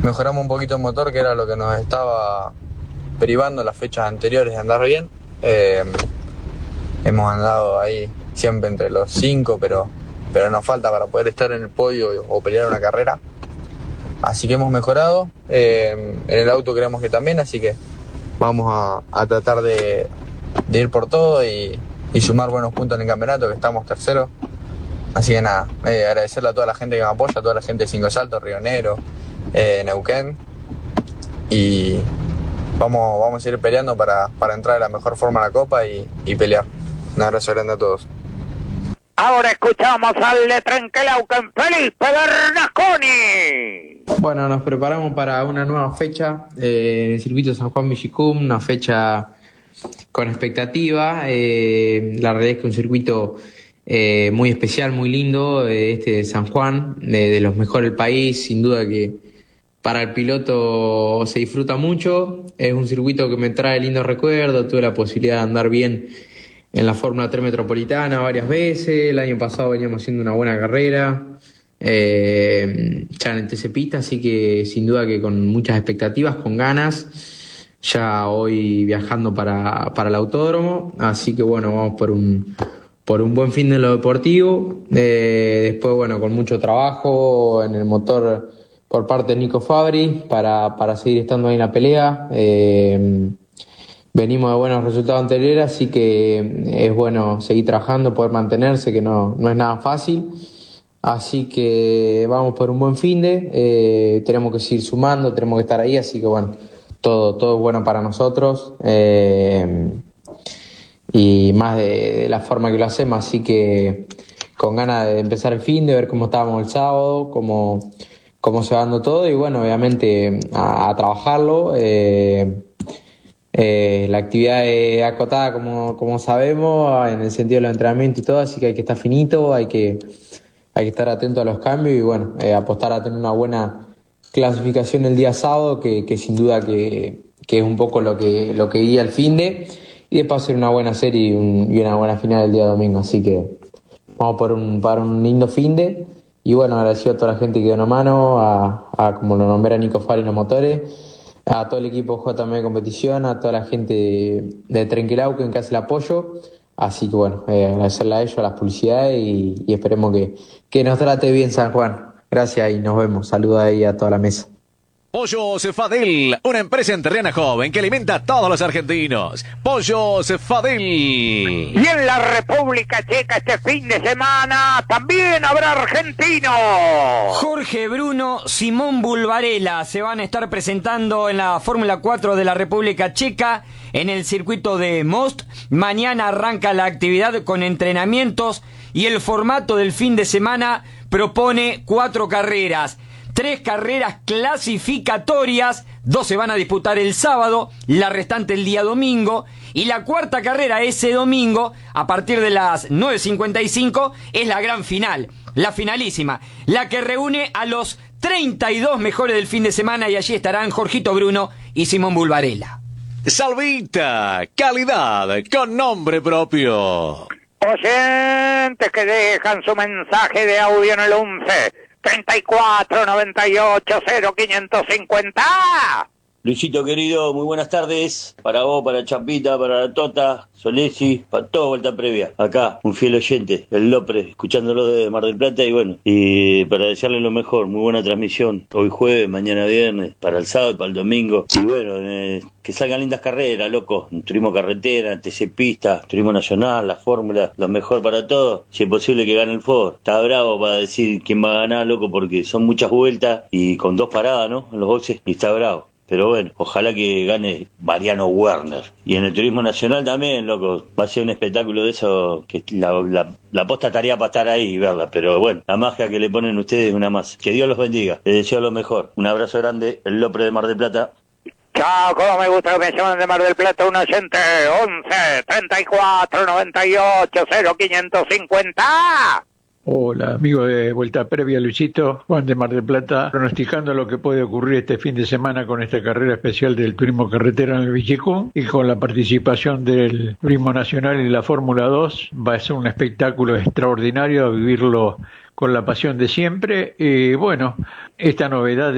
mejoramos un poquito el motor, que era lo que nos estaba privando las fechas anteriores de andar bien. Hemos andado ahí siempre entre los 5, pero nos falta para poder estar en el podio o pelear una carrera. Así que hemos mejorado. En el auto creemos que también, así que vamos a tratar de ir por todo y sumar buenos puntos en el campeonato, que estamos terceros. Así que nada, agradecerle a toda la gente que me apoya, a toda la gente de Cinco Saltos, Río Negro, Neuquén. Y vamos a ir peleando para entrar de la mejor forma a la Copa y pelear. Un abrazo grande a todos. Ahora escuchamos al de Trenquelauquen, Felipe Bernasconi. Bueno, nos preparamos para una nueva fecha en el circuito San Juan Villicum, una fecha con expectativa. La realidad es que un circuito muy especial, muy lindo, este de San Juan, de los mejores del país, sin duda que para el piloto se disfruta mucho. Es un circuito que me trae lindos recuerdos, tuve la posibilidad de andar bien en la Fórmula 3 Metropolitana varias veces. El año pasado veníamos haciendo una buena carrera ya en el TC Pista, así que sin duda que con muchas expectativas, con ganas, ya hoy viajando para el autódromo, así que bueno, vamos por un buen fin de lo deportivo. Después bueno, con mucho trabajo en el motor por parte de Nico Fabri para seguir estando ahí en la pelea. Venimos de buenos resultados anteriores, así que es bueno seguir trabajando, poder mantenerse, que no es nada fácil. Así que vamos por un buen finde, tenemos que seguir sumando, tenemos que estar ahí, así que bueno, todo es bueno para nosotros. Y más de la forma que lo hacemos, así que con ganas de empezar el finde, ver cómo estábamos el sábado, cómo se va dando todo y bueno, obviamente a trabajarlo. La actividad es acotada como sabemos en el sentido de los entrenamientos y todo, así que hay que estar finito, hay que estar atento a los cambios y bueno, apostar a tener una buena clasificación el día sábado, que sin duda que es un poco lo que guía el finde, y después hacer una buena serie y una buena final el día domingo, así que vamos para un lindo finde. Y bueno, agradecido a toda la gente que dio una mano, a como lo nombré, a Nico Fari en los motores, a todo el equipo JM Competición, a toda la gente de Trenquelauquen que hace el apoyo. Así que bueno, agradecerle a ellos, a las publicidades y esperemos que nos trate bien San Juan. Gracias y nos vemos. Saludos ahí a toda la mesa. Pollos Fadel, una empresa entrerriana joven que alimenta a todos los argentinos. Pollos Fadel. Y en la República Checa este fin de semana también habrá argentinos. Jorge Bruno, Simón Bulvarella se van a estar presentando en la Fórmula 4 de la República Checa en el circuito de Most. Mañana arranca la actividad con entrenamientos y el formato del fin de semana propone 4 carreras. 3 carreras clasificatorias, 2 se van a disputar el sábado, la restante el día domingo, y la 4ª carrera ese domingo, a partir de las 9:55, es la gran final, la finalísima, la que reúne a los 32 mejores del fin de semana, y allí estarán Jorgito Bruno y Simón Bulvarella. Salvita, calidad con nombre propio. Oyentes que dejan su mensaje de audio en el 11 34 98 0550. Luisito querido, muy buenas tardes. Para vos, para Chapita, para la Tota, Solesi, para todo Vuelta Previa. Acá, un fiel oyente, el Lopre, escuchándolo de Mar del Plata y bueno, y para desearle lo mejor, muy buena transmisión. Hoy jueves, mañana viernes, para el sábado y para el domingo. Y bueno, que salgan lindas carreras, loco. Turismo carretera, TC Pista, Turismo Nacional, la Fórmula, lo mejor para todos. Si es posible que gane el Ford. Está bravo para decir quién va a ganar, loco, porque son muchas vueltas y con 2 paradas, ¿no? En los boxes, y está bravo. Pero bueno, ojalá que gane Mariano Werner. Y en el Turismo Nacional también, loco, va a ser un espectáculo de eso, que la posta estaría para estar ahí y verla. Pero bueno, la magia que le ponen ustedes es una más. Que Dios los bendiga, les deseo lo mejor. Un abrazo grande, el Lopre de Mar del Plata. Chao, como me gusta que me llaman de Mar del Plata, un oyente, 11 34 98 0550. Hola, amigo de Vuelta Previa, Luisito, Juan de Mar del Plata, pronosticando lo que puede ocurrir este fin de semana con esta carrera especial del turismo carretera en el Villicún y con la participación del Turismo Nacional y la Fórmula 2. Va a ser un espectáculo extraordinario, a vivirlo con la pasión de siempre. Y bueno, esta novedad